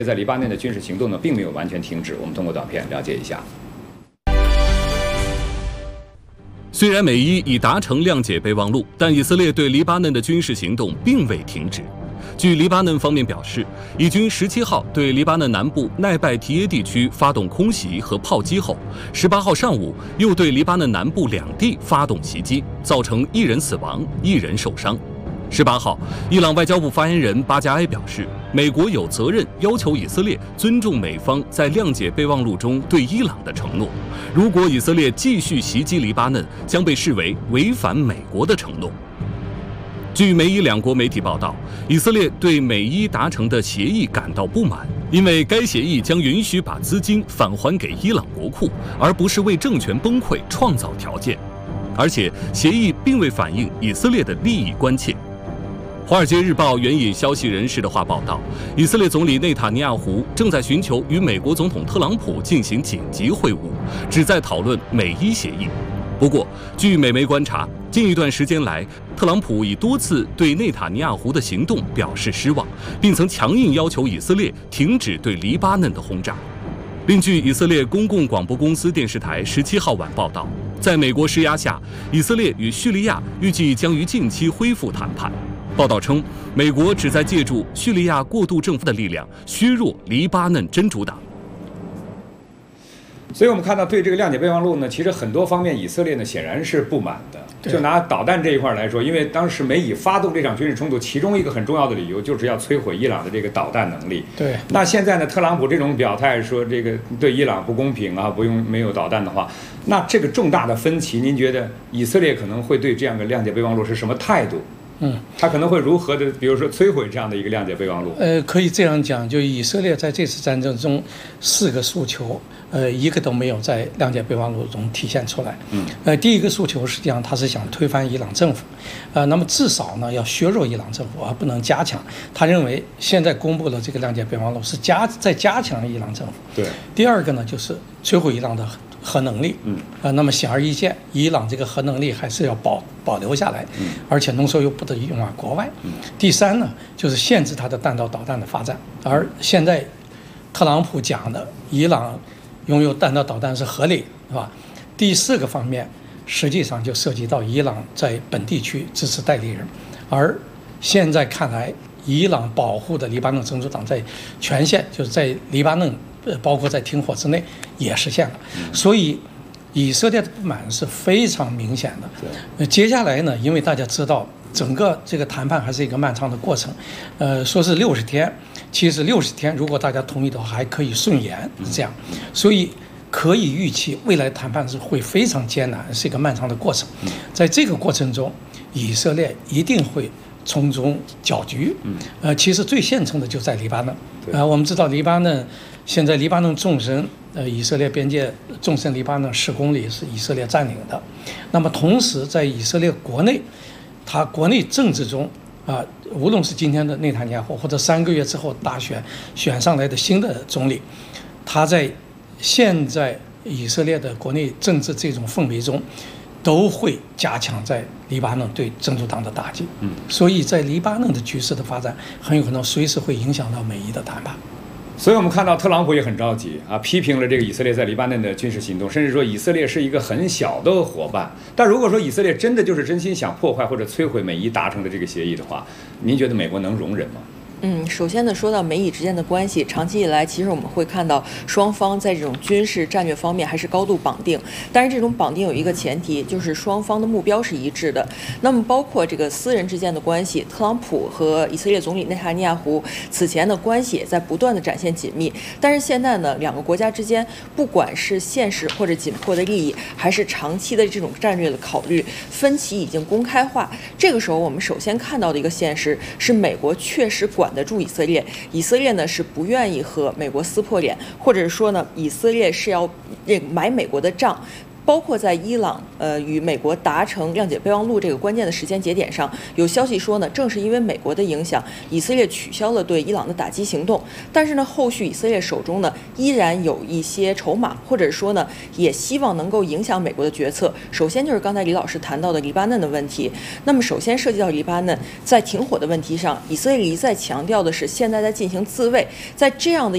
在黎巴嫩的军事行动呢，并没有完全停止。我们通过短片了解一下。 虽然美伊已达成谅解备忘录，但以色列对黎巴嫩的军事行动并未停止。据黎巴嫩方面表示，以军17号对黎巴嫩南部奈拜提耶地区发动空袭和炮击后，18号上午又对黎巴嫩南部2地发动袭击，造成1人死亡，1人受伤。18号，伊朗外交部发言人巴加埃表示，美国有责任要求以色列尊重美方在谅解备忘录中对伊朗的承诺。如果以色列继续袭击黎巴嫩，将被视为违反美国的承诺。据美伊2国媒体报道，以色列对美伊达成的协议感到不满，因为该协议将允许把资金返还给伊朗国库，而不是为政权崩溃创造条件。而且，协议并未反映以色列的利益关切。《华尔街日报》援引消息人士的话报道，以色列总理内塔尼亚胡正在寻求与美国总统特朗普进行紧急会晤，旨在讨论美伊协议。不过，据美媒观察，近一段时间来，特朗普已多次对内塔尼亚胡的行动表示失望，并曾强硬要求以色列停止对黎巴嫩的轰炸。另据以色列公共广播公司电视台17号晚报道，在美国施压下，以色列与叙利亚预计将于近期恢复谈判。报道称，美国旨在借助叙利亚过渡政府的力量削弱黎巴嫩真主党。 所以我们看到，对这个谅解备忘录呢，其实很多方面以色列呢显然是不满的。就拿导弹这一块来说，因为当时美以发动这场军事冲突，其中一个很重要的理由就是要摧毁伊朗的这个导弹能力。 对。 那现在呢，特朗普这种表态说这个对伊朗不公平啊，没有导弹的话，那这个重大的分歧，您觉得以色列可能会对这样的谅解备忘录是什么态度？他可能会如何的，比如说摧毁这样的一个谅解备忘录？ 可以这样讲，就以色列在这次战争中4个诉求，一个都没有在谅解备忘录中体现出来。第一个诉求实际上他是想推翻伊朗政府，那么至少呢要削弱伊朗政府，而不能加强。他认为现在公布的这个谅解备忘录是在加强伊朗政府。 对。 第二个呢就是摧毁伊朗的核能力，那么显而易见，伊朗这个核能力还是要保留下来，而且浓缩铀不得用往国外。第三呢，就是限制它的弹道导弹的发展，而现在特朗普讲的伊朗拥有弹道导弹是合理，是吧？第4个方面，实际上就涉及到伊朗在本地区支持代理人，而现在看来，伊朗保护的黎巴嫩真主党在全线，就是在黎巴嫩。包括在停火之内也实现了，所以以色列的不满是非常明显的。接下来呢，因为大家知道整个这个谈判还是一个漫长的过程，说是60天，其实60天如果大家同意的话还可以顺延这样，所以可以预期未来谈判是会非常艰难，是一个漫长的过程。在这个过程中，以色列一定会从中搅局。其实最现成的就在黎巴嫩。我们知道黎巴嫩。现在黎巴嫩纵深，以色列边界纵深黎巴嫩10公里是以色列占领的。那么同时在以色列国内，它国内政治中无论是今天的内塔尼亚胡，或者3个月之后大选选上来的新的总理，他在现在以色列的国内政治这种氛围中，都会加强在黎巴嫩对真主党的打击。所以在黎巴嫩的局势的发展，很有可能随时会影响到美伊的谈判。 所以我们看到特朗普也很着急批评了这个以色列在黎巴嫩的军事行动，甚至说以色列是一个很小的伙伴。但如果说以色列真的就是真心想破坏或者摧毁美伊达成的这个协议的话，您觉得美国能容忍吗？ 首先呢，说到美以之间的关系，长期以来，其实我们会看到双方在这种军事战略方面还是高度绑定。但是这种绑定有一个前提，就是双方的目标是一致的。那么包括这个私人之间的关系，特朗普和以色列总理内塔尼亚胡此前的关系也在不断的展现紧密。但是现在呢，两个国家之间，不管是现实或者紧迫的利益，还是长期的这种战略的考虑，分歧已经公开化。这个时候，我们首先看到的一个现实是，美国确实管得住以色列，以色列呢是不愿意和美国撕破脸，或者说呢，以色列是要买美国的账。包括在伊朗与美国达成谅解备忘录这个关键的时间节点上，有消息说呢，正是因为美国的影响，以色列取消了对伊朗的打击行动。但是呢，后续以色列手中呢依然有一些筹码，或者说呢，也希望能够影响美国的决策。首先就是刚才李老师谈到的黎巴嫩的问题。那么首先涉及到黎巴嫩在停火的问题上，以色列一再强调的是现在在进行自卫，在这样的